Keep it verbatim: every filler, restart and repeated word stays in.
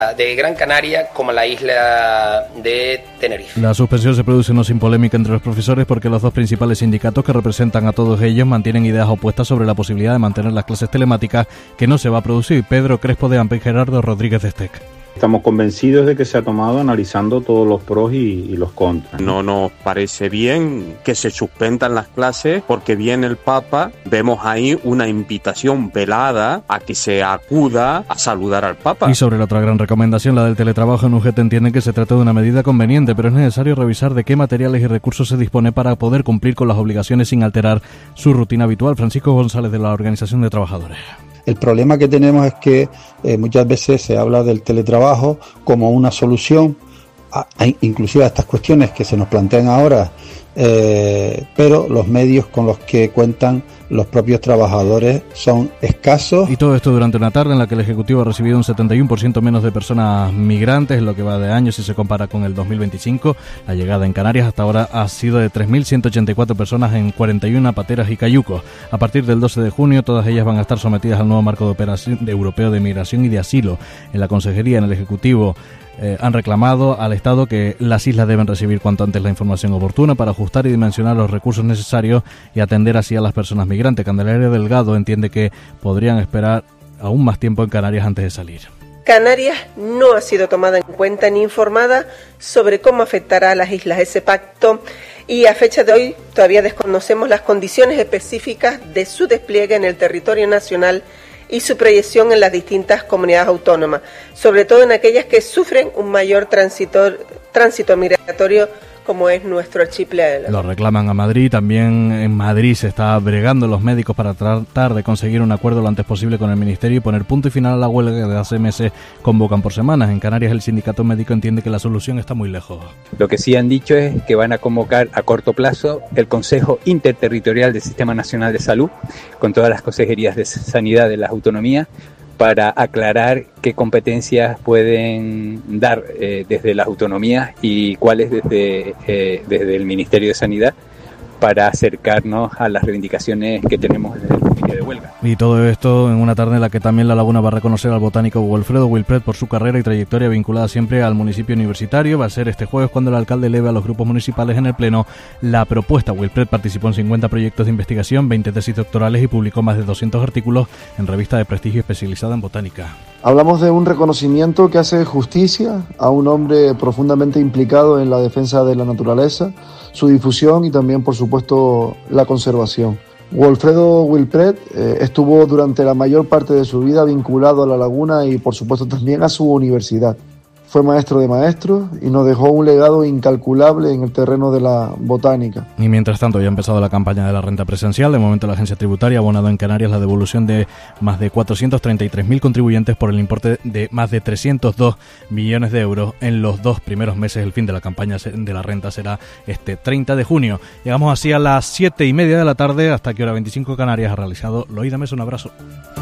de Gran Canaria como la isla de Tenerife. La suspensión se produce no sin polémica entre los profesores porque los dos principales sindicatos que representan a todos ellos mantienen ideas opuestas sobre la posibilidad de mantener las clases telemáticas, que no se va a producir. Pedro Crespo de AMPE y Gerardo Rodríguez de Estec. Estamos convencidos de que se ha tomado analizando todos los pros y, y los contras. No nos parece bien que se suspendan las clases porque viene el Papa. Vemos ahí una invitación velada a que se acuda a saludar al Papa. Y sobre la otra gran recomendación, la del teletrabajo, en U G T entienden que se trata de una medida conveniente, pero es necesario revisar de qué materiales y recursos se dispone para poder cumplir con las obligaciones sin alterar su rutina habitual. Francisco González, de la Organización de Trabajadores. El problema que tenemos es que eh, muchas veces se habla del teletrabajo como una solución, a, a, inclusive a estas cuestiones que se nos plantean ahora, eh, pero los medios con los que cuentan los propios trabajadores son escasos. Y todo esto durante una tarde en la que el Ejecutivo ha recibido un setenta y uno por ciento menos de personas migrantes en lo que va de año si se compara con el dos mil veinticinco. La llegada en Canarias hasta ahora ha sido de tres mil ciento ochenta y cuatro personas en cuarenta y una pateras y cayucos. A partir del doce de junio todas ellas van a estar sometidas al nuevo marco de operación de europeo de migración y de asilo. En la Consejería, en el Ejecutivo, Eh, han reclamado al Estado que las islas deben recibir cuanto antes la información oportuna para ajustar y dimensionar los recursos necesarios y atender así a las personas migrantes. Candelaria Delgado entiende que podrían esperar aún más tiempo en Canarias antes de salir. Canarias no ha sido tomada en cuenta ni informada sobre cómo afectará a las islas ese pacto y a fecha de hoy todavía desconocemos las condiciones específicas de su despliegue en el territorio nacional y su proyección en las distintas comunidades autónomas, sobre todo en aquellas que sufren un mayor tránsito, tránsito migratorio como es nuestro archipiélago. Lo reclaman a Madrid. También en Madrid se está bregando los médicos para tratar de conseguir un acuerdo lo antes posible con el Ministerio y poner punto y final a la huelga que de hace meses convocan por semanas. En Canarias el sindicato médico entiende que la solución está muy lejos. Lo que sí han dicho es que van a convocar a corto plazo el Consejo Interterritorial del Sistema Nacional de Salud con todas las consejerías de sanidad de las autonomías para aclarar qué competencias pueden dar eh, desde las autonomías y cuáles desde, eh, desde el Ministerio de Sanidad para acercarnos a las reivindicaciones que tenemos desde el comité de huelga. Y todo esto en una tarde en la que también La Laguna va a reconocer al botánico Wilfredo Wilpret por su carrera y trayectoria vinculada siempre al municipio universitario. Va a ser este jueves cuando el alcalde eleve a los grupos municipales en el Pleno la propuesta. Wilpret participó en cincuenta proyectos de investigación, veinte tesis doctorales y publicó más de doscientos artículos en revistas de prestigio especializada en botánica. Hablamos de un reconocimiento que hace justicia a un hombre profundamente implicado en la defensa de la naturaleza, su difusión y también, por supuesto, la conservación. Wilfredo Wilpret eh, estuvo durante la mayor parte de su vida vinculado a La Laguna y, por supuesto, también a su universidad. Fue maestro de maestros y nos dejó un legado incalculable en el terreno de la botánica. Y mientras tanto ya ha empezado la campaña de la renta presencial. De momento la agencia tributaria ha abonado en Canarias la devolución de más de cuatrocientos treinta y tres mil contribuyentes por el importe de más de trescientos dos millones de euros en los dos primeros meses. El fin de la campaña de la renta será este treinta de junio. Llegamos así a las siete y media de la tarde. Hasta aquí hora veinticinco Canarias ha realizado Loida Mesa. Un abrazo.